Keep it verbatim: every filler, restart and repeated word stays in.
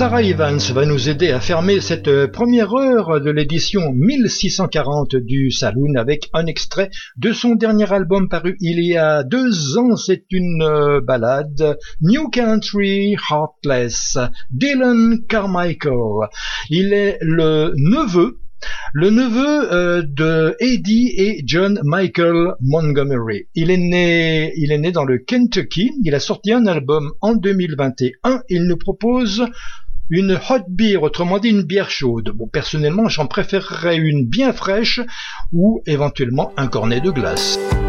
Sarah Evans va nous aider à fermer cette première heure de l'édition mille six cent quarante du Saloon avec un extrait de son dernier album paru il y a deux ans. C'est une ballade, New Country Heartless, Dylan Carmichael. Il est le neveu Le neveu euh, de Eddie et John Michael Montgomery. Il est né, il est né dans le Kentucky. Il a sorti un album en deux mille vingt et un. Il nous propose une hot beer, autrement dit une bière chaude. Bon, personnellement, j'en préférerais une bien fraîche ou éventuellement un cornet de glace.